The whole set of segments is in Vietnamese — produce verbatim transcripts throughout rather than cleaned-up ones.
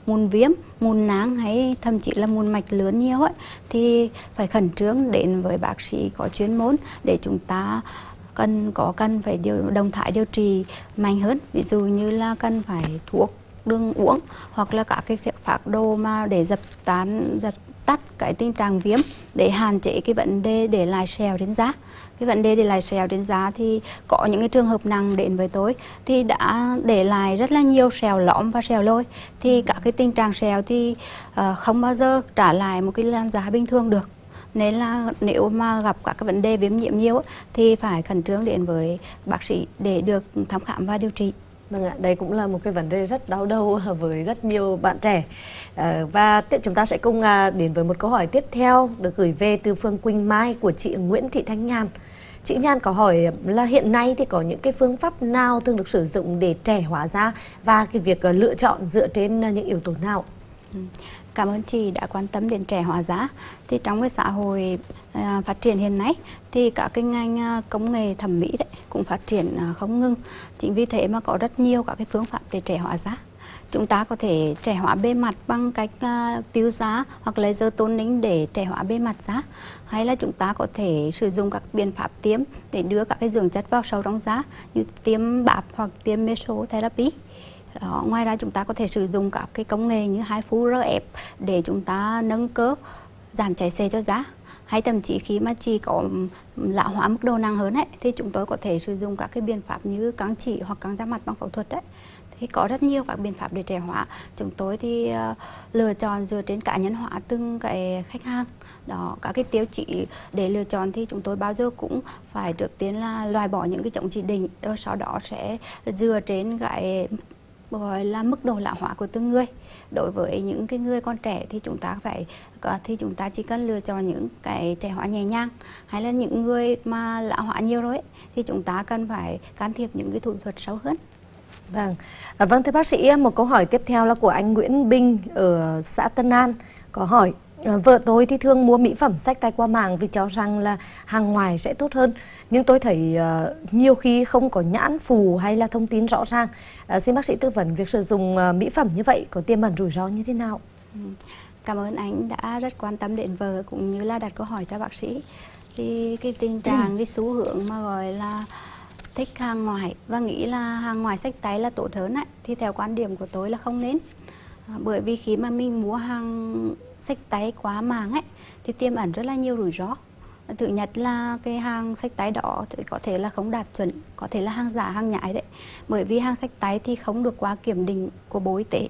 mụn viêm, mụn nang hay thậm chí là mụn mạch lớn nhiều ấy, thì phải khẩn trương đến với bác sĩ có chuyên môn để chúng ta cần có cần phải điều động thái điều trị mạnh hơn. Ví dụ như là cần phải thuốc đường uống hoặc là các cái phác đồ mà để dập tán dập tắt cái tình trạng viêm, để hạn chế cái vấn đề để lại sẹo trên da. Cái vấn đề để lại sẹo trên da thì có những cái trường hợp nặng đến với tôi thì đã để lại rất là nhiều sẹo lõm và sẹo lồi, thì các cái tình trạng sẹo thì uh, không bao giờ trả lại một cái làn da bình thường được. Nên là nếu mà gặp các cái vấn đề viêm nhiễm nhiều thì phải khẩn trương đến với bác sĩ để được thăm khám và điều trị. Vâng ạ, đây cũng là một cái vấn đề rất đau đầu với rất nhiều bạn trẻ. À, và chúng ta sẽ cùng đến với một câu hỏi tiếp theo được gửi về từ phường Quỳnh Mai của chị Nguyễn Thị Thanh Nhàn. Chị Nhàn có hỏi là hiện nay thì có những cái phương pháp nào thường được sử dụng để trẻ hóa da và cái việc lựa chọn dựa trên những yếu tố nào? Ừ. Cảm ơn chị đã quan tâm đến trẻ hóa da. Thì trong cái xã hội à, phát triển hiện nay thì các cái ngành à, công nghệ thẩm mỹ đấy cũng phát triển à, không ngừng. Chính vì thế mà có rất nhiều các cái phương pháp để trẻ hóa da. Chúng ta có thể trẻ hóa bề mặt bằng cách uh, peel da hoặc laser toning để trẻ hóa bề mặt da, hay là chúng ta có thể sử dụng các biện pháp tiêm để đưa các cái dưỡng chất vào sâu trong da như tiêm báp hoặc tiêm mesotherapy. Đó, ngoài ra chúng ta có thể sử dụng các cái công nghệ như hai phu rờ ép để chúng ta nâng cơ, giảm chảy xệ cho da. Hay thậm chí khi mà chỉ có lão hóa mức độ nặng hơn ấy, thì chúng tôi có thể sử dụng các cái biện pháp như căng chỉ hoặc căng da mặt bằng phẫu thuật đấy. Thì có rất nhiều các biện pháp để trẻ hóa. Chúng tôi thì uh, lựa chọn dựa trên cá nhân hóa từng cái khách hàng. Đó, các cái tiêu chí để lựa chọn thì chúng tôi bao giờ cũng phải trước tiên là loại bỏ những cái chống chỉ định, rồi sau đó sẽ dựa trên cái gọi là mức độ lão hóa của từng người. Đối với những cái người con trẻ thì chúng ta phải thì chúng ta chỉ cần lựa chọn những cái trẻ hóa nhẹ nhàng, hay là những người mà lão hóa nhiều rồi ấy, thì chúng ta cần phải can thiệp những cái thủ thuật sâu hơn. Vâng, à, vâng thưa bác sĩ, một câu hỏi tiếp theo là của anh Nguyễn Bình ở xã Tân An có hỏi: vợ tôi thì thường mua mỹ phẩm xách tay qua mạng vì cho rằng là hàng ngoài sẽ tốt hơn, nhưng tôi thấy uh, nhiều khi không có nhãn phụ hay là thông tin rõ ràng. Uh, xin bác sĩ tư vấn việc sử dụng uh, mỹ phẩm như vậy có tiềm ẩn rủi ro như thế nào? Ừ. Cảm ơn anh đã rất quan tâm đến vợ cũng như là đặt câu hỏi cho bác sĩ. Thì cái tình trạng, ừ. cái xu hướng mà gọi là thích hàng ngoài và nghĩ là hàng ngoài xách tay là tốt hơn ấy, thì theo quan điểm của tôi là không nên. À, bởi vì khi mà mình mua hàng xách tay quá mạng ấy thì tiềm ẩn rất là nhiều rủi ro. Thứ nhất là cái hàng xách tay đó thì có thể là không đạt chuẩn, có thể là hàng giả, hàng nhái đấy. Bởi vì hàng xách tay thì không được qua kiểm định của Bộ Y tế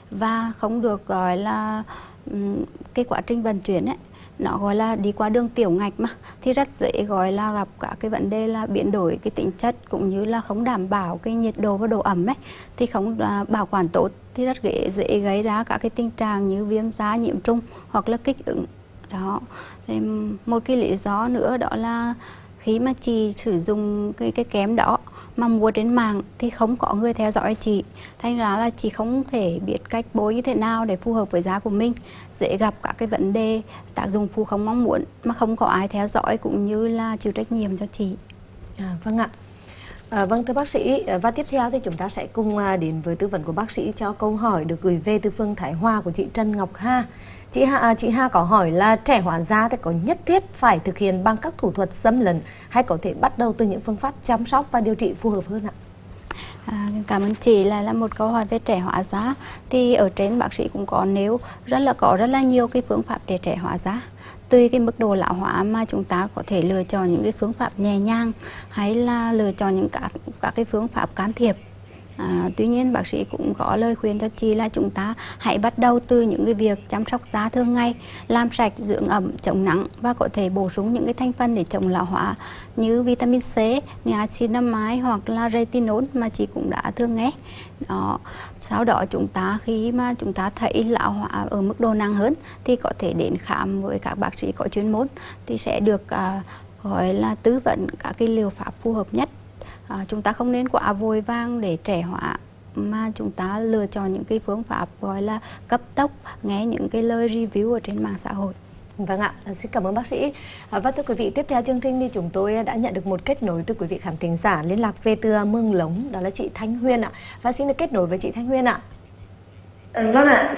và không được gọi là um, cái quá trình vận chuyển ấy, nó gọi là đi qua đường tiểu ngạch mà, thì rất dễ gọi là gặp cả cái vấn đề là biến đổi cái tính chất cũng như là không đảm bảo cái nhiệt độ và độ ẩm đấy, thì không uh, bảo quản tốt thì rất dễ, dễ gây ra các cái tình trạng như viêm da, nhiễm trùng hoặc là kích ứng. Đó. Thì một cái lý do nữa đó là khi mà chị sử dụng cái cái kém đó mà mua trên mạng thì không có người theo dõi chị, thành ra là chị không thể biết cách bôi như thế nào để phù hợp với da của mình, dễ gặp các cái vấn đề tác dụng phụ không mong muốn mà không có ai theo dõi cũng như là chịu trách nhiệm cho chị. À, vâng ạ. À, vâng thưa bác sĩ, và tiếp theo thì chúng ta sẽ cùng đến với tư vấn của bác sĩ cho câu hỏi được gửi về từ phường Thái Hòa của chị Trần Ngọc Hà. Chị Hà, chị Hà có hỏi là trẻ hóa da thì có nhất thiết phải thực hiện bằng các thủ thuật xâm lấn hay có thể bắt đầu từ những phương pháp chăm sóc và điều trị phù hợp hơn ạ? À, cảm ơn chị. Lại là một câu hỏi về trẻ hóa da. Thì ở trên bác sĩ cũng có nêu rất là có rất là nhiều cái phương pháp để trẻ hóa da. Tùy cái mức độ lão hóa mà chúng ta có thể lựa chọn những cái phương pháp nhẹ nhàng hay là lựa chọn những các các cái phương pháp can thiệp. À, tuy nhiên bác sĩ cũng có lời khuyên cho chị là chúng ta hãy bắt đầu từ những cái việc chăm sóc da thường ngày, làm sạch, dưỡng ẩm, chống nắng và có thể bổ sung những cái thành phần để chống lão hóa như vitamin C, niacinamide hoặc là retinol mà chị cũng đã thường nghe. Đó. Sau đó chúng ta khi mà chúng ta thấy lão hóa ở mức độ nặng hơn thì có thể đến khám với các bác sĩ có chuyên môn thì sẽ được à, gọi là tư vấn các cái liều pháp phù hợp nhất. À, chúng ta không nên quá vội vàng để trẻ hóa mà chúng ta lựa chọn những cái phương pháp gọi là cấp tốc, nghe những cái lời review ở trên mạng xã hội. Vâng ạ, xin cảm ơn bác sĩ. À, và thưa quý vị, tiếp theo chương trình thì chúng tôi đã nhận được một kết nối từ quý vị khán thính giả liên lạc về từ Mường Lống, đó là chị Thanh Huyền ạ. Và xin được kết nối với chị Thanh Huyền ạ. Ừ, vâng ạ,